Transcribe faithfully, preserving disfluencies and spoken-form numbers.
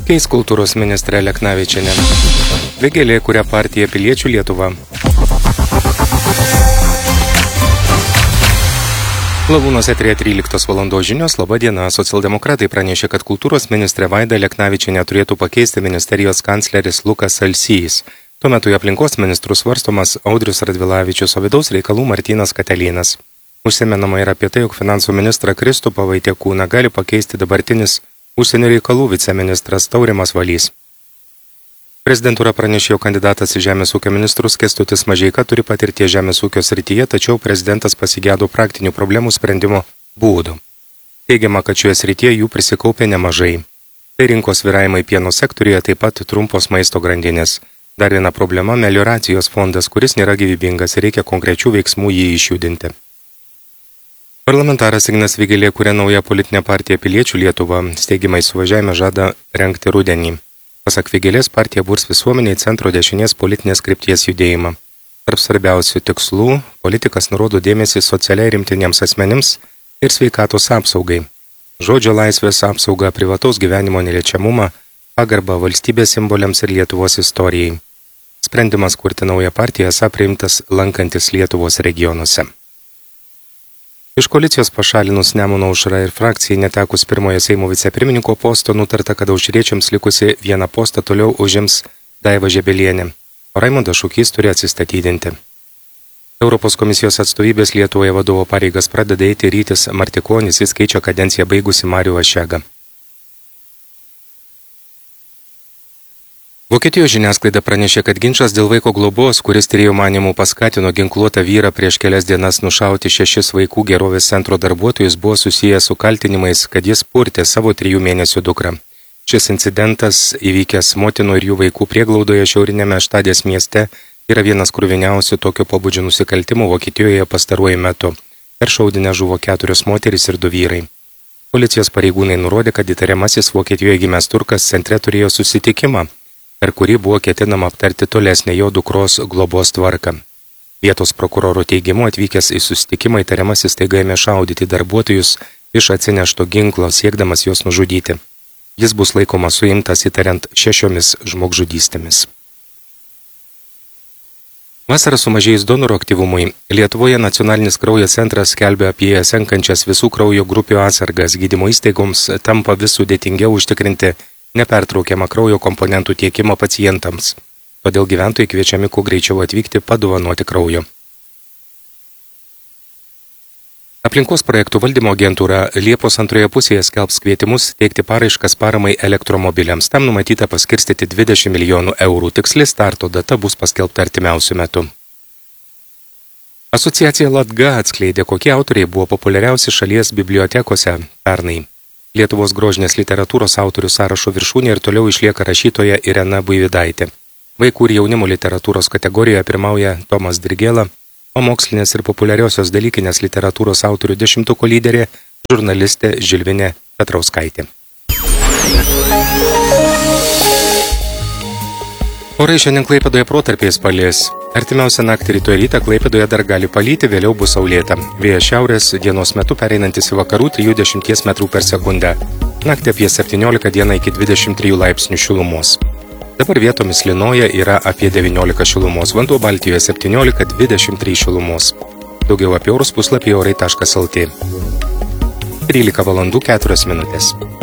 Keis kultūros ministrė Leknavičienė. Vėgėlė kuria partija Piliečių Lietuva. Lavūnos eteryje tryliktos valandos žinios. Labą dieną. Socialdemokratai pranešė, kad kultūros ministrė Vaida Leknavičienė turėtų pakeisti ministerijos kancleris Lukas Alsys. Tuo metu į aplinkos ministrus svarstomas Audrius Radvilavičius, o vidaus reikalų Martynas Katelynas. Užsimenama ir apie tai, jog finansų ministrą Kristupą Vaitiekūną gali pakeisti dabartinis užsienio reikalų viceministras Taurimas Valys. Prezidentūra pranešė, jog kandidatas į žemės ūkio ministrus Kęstutis Mažeika turi patirties žemės ūkio srityje, tačiau prezidentas pasigėdo praktinių problemų sprendimo būdų. Teigiama, kad šioje srityje jų prisikaupė nemažai. Tai rinkos svyravimai pieno sektoriuje, taip pat trumpos maisto grandinės. Dar viena problema – melioracijos fondas, kuris nėra gyvybingas ir reikia konkrečių veiksmų jį išjudinti. Parlamentaras Ignas Vėgėlė kuria naują politinę partiją Piliečių Lietuva, steigimai suvažiavime žada rengti rudenį. Pasak Vėgėlės, partija burs visuomeniai centro dešinės politinės krypties judėjimą. Tarp svarbiausių tikslų politikas nurodo dėmesį socialiai rimtiniems asmenims ir sveikatos apsaugai, žodžio laisvės apsaugą, privataus gyvenimo neliečiamumą, pagarbą valstybės simboliams ir Lietuvos istorijai. Sprendimas kurti naują partiją esą priimtas lankantis Lietuvos regionuose. Iš koalicijos pašalinus Nemuno aušrą ir frakcijai netekus pirmojo Seimo vicepirmininko posto nutarta, kad aušriečiams likusi vieną postą toliau užims Daiva Žebelienė, o Raimondas Šukys turi atsistatydinti. Europos komisijos atstovybės Lietuvoje vadovo pareigas pradeda eiti Rytis Martikonis, jis keičia kadenciją baigusi Marių Vašegą. Vokietijos žiniasklaida pranešė, kad ginčas dėl vaiko globos, kuris tyrėjų manymų paskatino ginkluotą vyrą prieš kelias dienas nušauti šešis vaikų gerovės centro darbuotojus, buvo susijęs su kaltinimais, kad jis purtė savo trijų mėnesių dukrą. Šis incidentas įvykęs motinų ir jų vaikų prieglaudoje šiaurinėme Štadės mieste yra vienas kruviniausių tokio pobūdžio nusikaltimų Vokietijoje pastaruoju metu. Per šaudynę žuvo keturios moterys ir du vyrai. Policijos pareigūnai nurodė, kad įtariamasis Vokietijoje gimęs turkas centre turėjo susitikimą, per kurį buvo ketinama aptarti tolesnę jo dukros globos tvarką. Vietos prokuroro teigimu atvykęs į susitikimą įtariamasis staiga ėmė šaudyti darbuotojus iš atsinešto ginklo, siekdamas juos nužudyti. Jis bus laikomas suimtas įtariant šešiomis žmogžudystėmis. Vasarą sumažėjus donorų aktyvumui, Lietuvoje nacionalinis kraujo centras skelbia apie senkančias visų kraujo grupių atsargas. Gydymo įstaigoms tampa vis sudėtingiau užtikrinti nepertraukiamą kraujo komponentų tiekimą pacientams. Todėl gyventojai kviečiami kuo greičiau atvykti padovanoti kraujo. Aplinkos projektų valdymo agentūra Liepos antroje pusėje skelbs kvietimus teikti paraiškas paramai elektromobiliams. Tam numatyta paskirstyti dvidešimt milijonų eurų. Tiksli starto data bus paskelbta artimiausiu metu. Asociacija Latga atskleidė, kokie autoriai buvo populiariausi šalies bibliotekose pernai. Lietuvos grožinės literatūros autorių sąrašo viršūnė ir toliau išlieka rašytoja Irena Buivydaitė. Vaikų ir jaunimo literatūros kategorijoje pirmauja Tomas Dirgėla, o mokslinės ir populiariosios dalykinės literatūros autorių dešimtuko lyderė žurnalistė Žilvinė Petrauskaitė. Orai šiandien Klaipėdoje protarpiais palis. Artimiausią naktį rytoj rytą Klaipėdoje dar gali palyti, vėliau bus saulėta. Vėjas šiaurės dienos metu pereinantis į vakarų trisdešimt metrų per sekundę. Naktį apie septyniolika, dieną iki dvidešimt trijų laipsnių šilumos. Dabar vietomis lynoja yra apie devyniolika šilumos, vanduo Baltijoje septyniolika dvidešimt trys šilumos. Daugiau apie orus puslapyje orai taškas lt. trylika valandų keturios minutės.